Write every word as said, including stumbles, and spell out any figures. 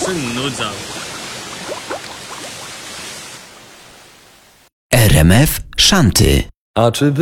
przynudzał. R M F Szanty. A czy wy